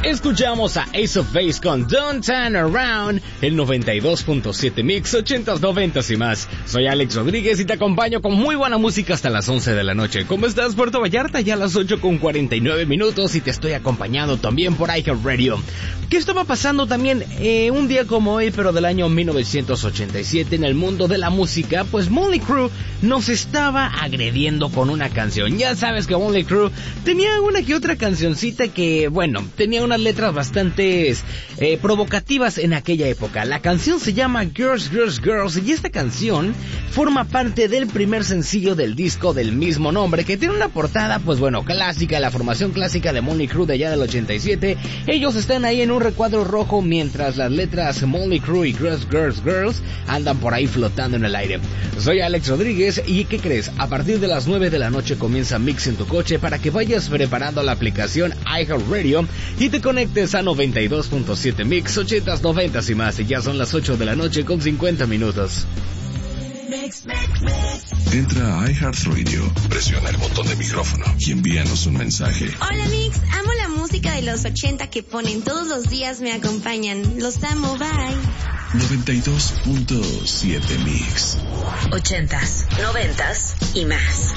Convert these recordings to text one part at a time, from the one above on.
Escuchamos a Ace of Base con Don't Turn Around, el 92.7 Mix, 80s, 90s y más. Soy Alex Rodríguez y te acompaño con muy buena música hasta las 11 de la noche. ¿Cómo estás, Puerto Vallarta? Ya a las 8:49 y te estoy acompañando también por iHeartRadio. ¿Qué estaba pasando también un día como hoy, pero del año 1987 en el mundo de la música? Pues Mötley Crüe nos estaba agrediendo con una canción. Ya sabes que Mötley Crüe tenía una que otra cancioncita que, bueno, tenía unas letras bastante provocativas en aquella época. La canción se llama Girls, Girls, Girls y esta canción forma parte del primer sencillo del disco del mismo nombre, que tiene una portada, pues bueno, clásica, la formación clásica de Mötley Crüe de allá del 87. Ellos están ahí en un recuadro rojo mientras las letras Mötley Crüe y Girls, Girls, Girls andan por ahí flotando en el aire. Soy Alex Rodríguez y ¿qué crees? A partir de las 9 de la noche comienza Mix en tu coche para que vayas preparando la aplicación iHeartRadio y te conectes a 92.7 Mix, 80s, 90s y más. Y ya son las 8 de la noche con 50 minutos. Entra a iHeartRadio, presiona el botón de micrófono y envíanos un mensaje. Hola Mix, amo la música de los 80 que ponen todos los días, me acompañan. Los amo, bye. 92.7 Mix. 80s, 90s y más.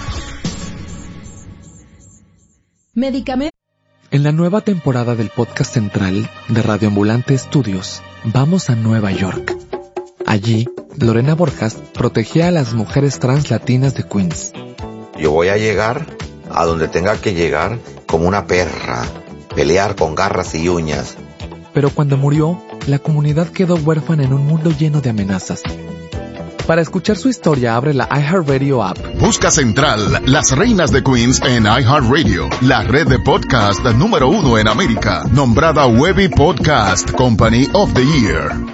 Medicamento. En la nueva temporada del podcast central de Radio Ambulante Estudios, vamos a Nueva York. Allí, Lorena Borjas protegía a las mujeres trans latinas de Queens. Yo voy a llegar a donde tenga que llegar como una perra, pelear con garras y uñas. Pero cuando murió, la comunidad quedó huérfana en un mundo lleno de amenazas. Para escuchar su historia, abre la iHeartRadio app. Busca Central, Las Reinas de Queens en iHeartRadio, la red de podcast número 1 en América, nombrada Webby Podcast Company of the Year.